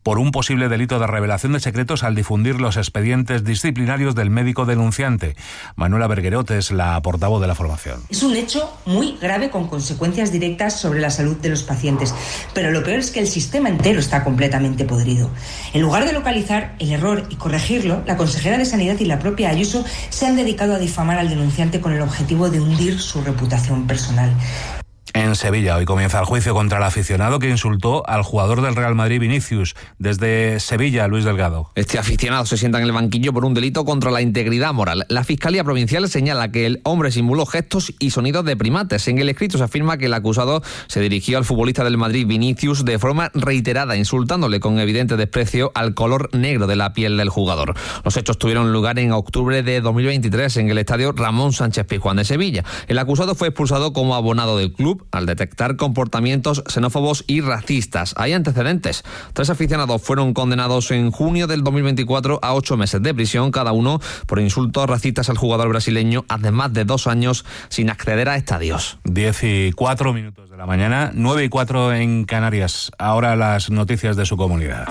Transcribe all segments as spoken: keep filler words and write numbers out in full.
por un posible delito de revelación de secretos al difundir los expedientes disciplinarios del médico denunciante. Manuela Berguerot es la portavoz de la formación. Es un hecho muy grave con consecuencias directas sobre la salud de los pacientes, pero lo peor es que el sistema entero está completamente podrido. En lugar de localizar el error y corregirlo, la consejera de Sanidad y la propia Ayuso se han dedicado a difamar al denunciante con el objetivo de hundir su reputación personal. En Sevilla hoy comienza el juicio contra el aficionado que insultó al jugador del Real Madrid, Vinicius. Desde Sevilla, Luis Delgado. Este aficionado se sienta en el banquillo por un delito contra la integridad moral. La Fiscalía Provincial señala que el hombre simuló gestos y sonidos de primates. En el escrito se afirma que el acusado se dirigió al futbolista del Madrid, Vinicius, de forma reiterada, insultándole con evidente desprecio al color negro de la piel del jugador. Los hechos tuvieron lugar en octubre de dos mil veintitrés en el estadio Ramón Sánchez Pizjuán de Sevilla. El acusado fue expulsado como abonado del club al detectar comportamientos xenófobos y racistas. Hay antecedentes. Tres aficionados fueron condenados en junio del dos mil veinticuatro a ocho meses de prisión cada uno por insultos racistas al jugador brasileño, además de dos años sin acceder a estadios. Diez y cuatro minutos de la mañana, nueve y cuatro en Canarias. Ahora las noticias de su comunidad.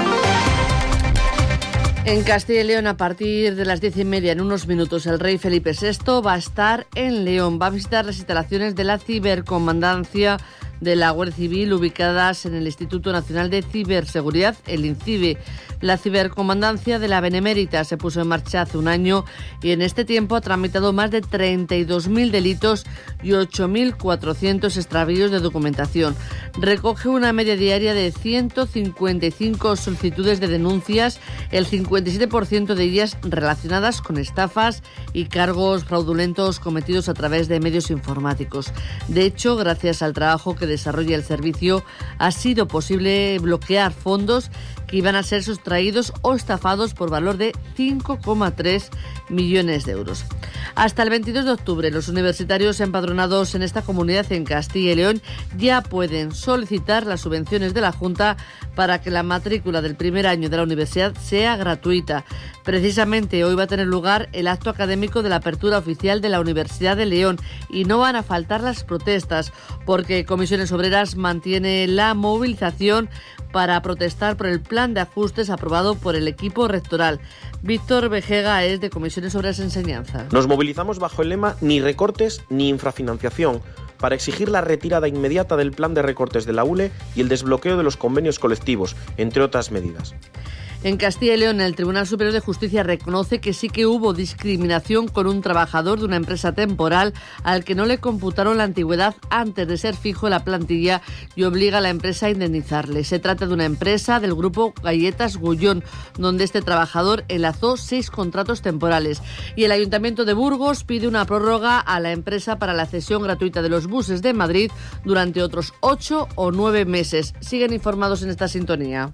En Castilla y León, a partir de las diez y media, en unos minutos, el rey Felipe sexto va a estar en León. Va a visitar las instalaciones de la cibercomandancia de la Guardia Civil ubicadas en el Instituto Nacional de Ciberseguridad, el INCIBE. La cibercomandancia de la Benemérita se puso en marcha hace un año y en este tiempo ha tramitado más de treinta y dos mil delitos y ocho mil cuatrocientos extravíos de documentación. Recoge una media diaria de ciento cincuenta y cinco solicitudes de denuncias, el cincuenta y siete por ciento de ellas relacionadas con estafas y cargos fraudulentos cometidos a través de medios informáticos. De hecho, gracias al trabajo que desarrolla el servicio, ha sido posible bloquear fondos que iban a ser sustraídos o estafados por valor de cinco coma tres millones de euros. Hasta el veintidós de octubre, los universitarios empadronados en esta comunidad en Castilla y León ya pueden solicitar las subvenciones de la Junta para que la matrícula del primer año de la universidad sea gratuita. Precisamente hoy va a tener lugar el acto académico de la apertura oficial de la Universidad de León y no van a faltar las protestas porque Comisiones Obreras mantiene la movilización para protestar por el plan de ajustes aprobado por el equipo rectoral. Víctor Vejega es de Comisiones Obreras Enseñanza. Nos movilizamos bajo el lema ni recortes ni infrafinanciación para exigir la retirada inmediata del plan de recortes de la U L E y el desbloqueo de los convenios colectivos, entre otras medidas. En Castilla y León, el Tribunal Superior de Justicia reconoce que sí que hubo discriminación con un trabajador de una empresa temporal al que no le computaron la antigüedad antes de ser fijo en la plantilla y obliga a la empresa a indemnizarle. Se trata de una empresa del grupo Galletas Gullón, donde este trabajador enlazó seis contratos temporales. Y el Ayuntamiento de Burgos pide una prórroga a la empresa para la cesión gratuita de los buses de Madrid durante otros ocho o nueve meses. Siguen informados en esta sintonía.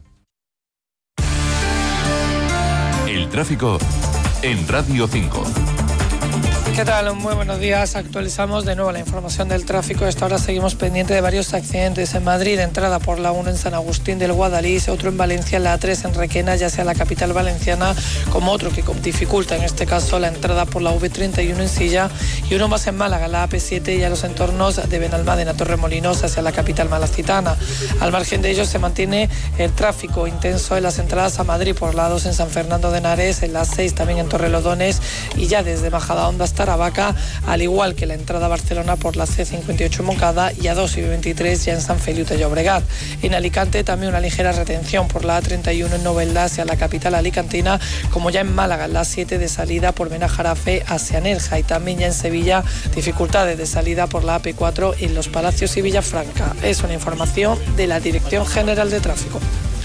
El tráfico en Radio cinco. ¿Qué tal? Muy buenos días. Actualizamos de nuevo la información del tráfico. A esta hora seguimos pendiente de varios accidentes en Madrid. Entrada por la uno en San Agustín del Guadalís, otro en Valencia, la A tres en Requena, ya sea la capital valenciana, como otro que dificulta en este caso la entrada por la V treinta y uno en Silla, y uno más en Málaga, la A P siete y a los entornos de Benalmádena, Torremolinos, hacia la capital malacitana. Al margen de ello se mantiene el tráfico intenso en las entradas a Madrid por la dos en San Fernando de Henares, en la seis también en Torrelodones y ya desde Majadahonda hasta Aravaca, al igual que la entrada a Barcelona por la C cincuenta y ocho en Moncada y a dos y veintitrés ya en San Feliu de Llobregat. En Alicante también una ligera retención por la A treinta y uno en Novelda hacia la capital alicantina, como ya en Málaga, la siete de salida por Benajarafe hacia Nerja, y también ya en Sevilla dificultades de salida por la A P cuatro en Los Palacios y Villafranca. Es una información de la Dirección General de Tráfico.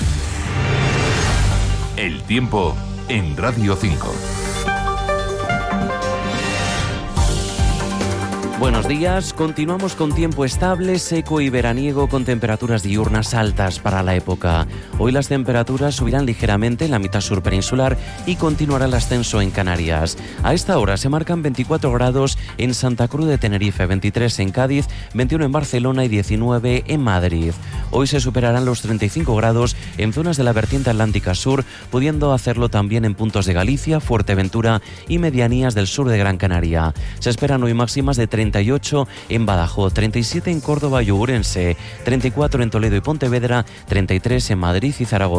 El tiempo en Radio cinco. Buenos días, continuamos con tiempo estable, seco y veraniego con temperaturas diurnas altas para la época. Hoy las temperaturas subirán ligeramente en la mitad sur peninsular y continuará el ascenso en Canarias. A esta hora se marcan veinticuatro grados en Santa Cruz de Tenerife, veintitrés en Cádiz, veintiuno en Barcelona y diecinueve en Madrid. Hoy se superarán los treinta y cinco grados en zonas de la vertiente atlántica sur, pudiendo hacerlo también en puntos de Galicia, Fuerteventura y medianías del sur de Gran Canaria. Se esperan hoy máximas de treinta y ocho en Badajoz, treinta y siete en Córdoba y Ourense, treinta y cuatro en Toledo y Pontevedra, treinta y tres en Madrid y Zaragoza.